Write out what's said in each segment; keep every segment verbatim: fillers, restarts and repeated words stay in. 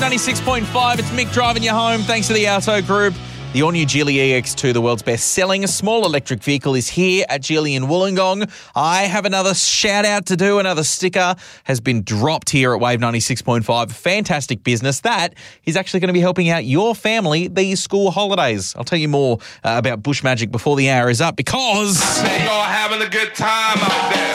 ninety-six point five, it's Mick driving you home. Thanks to the Auto Group. The all-new Geely E X two, the world's best-selling small electric vehicle, is here at Geely in Wollongong. I have another shout-out to do. Another sticker has been dropped here at Wave ninety-six point five. Fantastic business. That is actually going to be helping out your family these school holidays. I'll tell you more uh, about Bush Magic before the hour is up because... You're having a good time out there.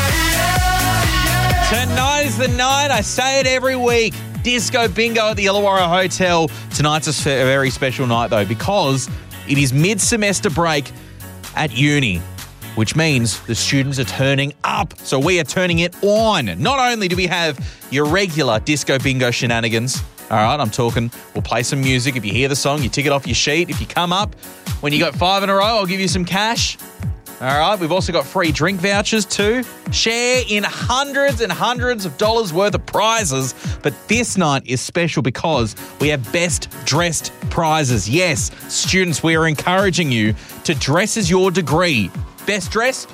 Tonight is the night. I say it every week. Disco Bingo at the Illawarra Hotel. Tonight's a very special night, though, because it is mid-semester break at uni, which means the students are turning up. So we are turning it on. Not only do we have your regular Disco Bingo shenanigans, all right, I'm talking, we'll play some music. If you hear the song, you tick it off your sheet. If you come up, when you got five in a row, I'll give you some cash. All right, we've also got free drink vouchers too. Share in hundreds and hundreds of dollars worth of prizes. But this night is special because we have best dressed prizes. Yes, students, we are encouraging you to dress as your degree. Best dress?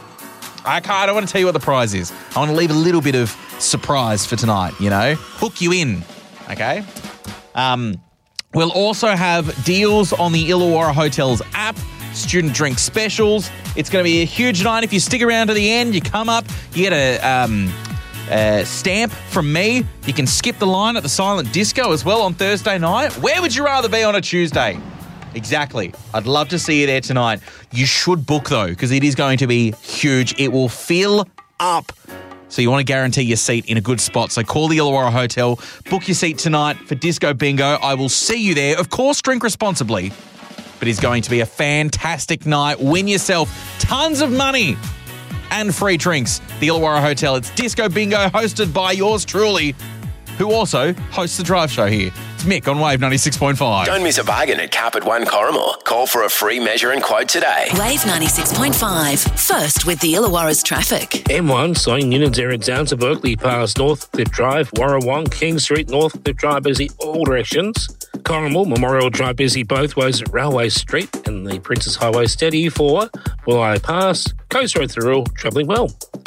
I can't, I don't want to tell you what the prize is. I want to leave a little bit of surprise for tonight, you know? Hook you in, okay? Um, we'll also have deals on the Illawarra Hotels app. Student drink specials. It's going to be a huge night. If you stick around to the end, you come up, you get a, um, a stamp from me. You can skip the line at the silent disco as well on Thursday night. Where would you rather be on a Tuesday? Exactly. I'd love to see you there tonight. You should book, though, because it is going to be huge. It will fill up. So you want to guarantee your seat in a good spot. So call the Illawarra Hotel, book your seat tonight for Disco Bingo. I will see you there. Of course, drink responsibly. But it's going to be a fantastic night. Win yourself tons of money and free drinks. The Illawarra Hotel. It's Disco Bingo, hosted by yours truly, who also hosts the drive show here. It's Mick on Wave ninety-six point five. Don't miss a bargain at Carpet One Corrimal. Call for a free measure and quote today. Wave ninety-six point five. First with the Illawarra's traffic. M one, Song Unidera down to Berkeley past North Cliff Drive, Warrawong, King Street, North Cliff Drive busy all directions. Corrimal, Memorial Drive busy both ways at Railway Street, and the Princess Highway steady for Willeye Pass. Coast Road through, travelling well.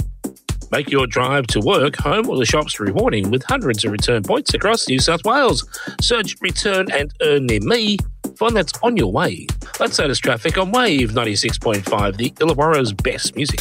Make your drive to work, home or the shops rewarding with hundreds of return points across New South Wales. Search Return and Earn Near Me. Find that's on your way. Let's notice traffic on Wave ninety-six point five, the Illawarra's best music.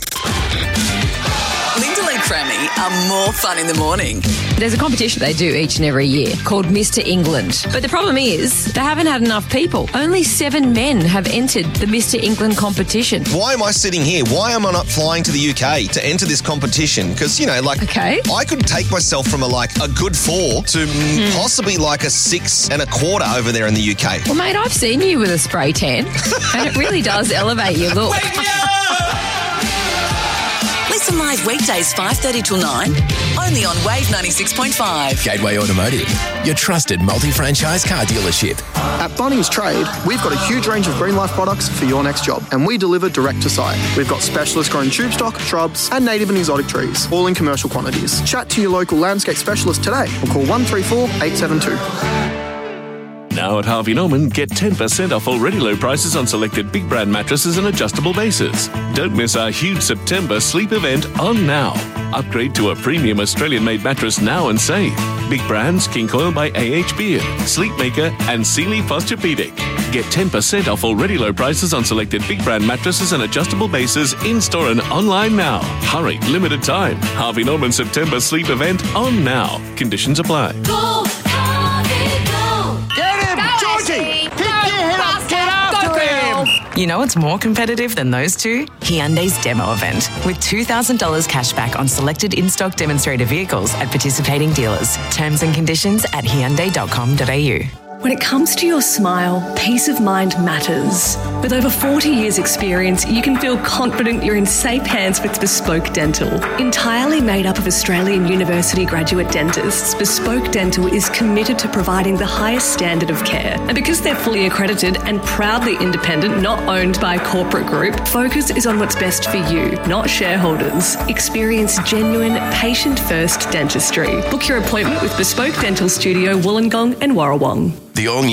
Linda and Crammy are more fun in the morning. There's a competition they do each and every year called Mister England. But the problem is they haven't had enough people. Only seven men have entered the Mister England competition. Why am I sitting here? Why am I not flying to the U K to enter this competition? Because, you know, like, okay. I could take myself from a, like, a good four to mm. possibly like a six and a quarter over there in the U K. Well, mate, I've seen you with a spray tan and it really does elevate your look. Listen live weekdays five thirty till nine, only on Wave ninety-six point five. Gateway Automotive, your trusted multi-franchise car dealership. At Bunnings Trade, we've got a huge range of Green Life products for your next job, and we deliver direct to site. We've got specialist grown tube stock, shrubs, and native and exotic trees, all in commercial quantities. Chat to your local landscape specialist today or call one three four, eight seven two. Now at Harvey Norman, get ten percent off already low prices on selected big brand mattresses and adjustable bases. Don't miss our huge September sleep event on now. Upgrade to a premium Australian-made mattress now and save. Big brands, King Coil by A H Beard, Sleepmaker and Sealy Posturepedic. Get ten percent off already low prices on selected big brand mattresses and adjustable bases in-store and online now. Hurry, limited time. Harvey Norman September sleep event on now. Conditions apply. Go, Harvey, go! Get him! Go, Georgie! Pick your head up! Get after him! You know what's more competitive than those two? Hyundai's demo event, with two thousand dollars cash back on selected in-stock demonstrator vehicles at participating dealers. Terms and conditions at hyundai dot com dot a u. When it comes to your smile, peace of mind matters. With over forty years experience, you can feel confident you're in safe hands with Bespoke Dental. Entirely made up of Australian University graduate dentists, Bespoke Dental is committed to providing the highest standard of care. And because they're fully accredited and proudly independent, not owned by a corporate group, focus is on what's best for you, not shareholders. Experience genuine, patient-first dentistry. Book your appointment with Bespoke Dental Studio, Wollongong and Warrawong. The all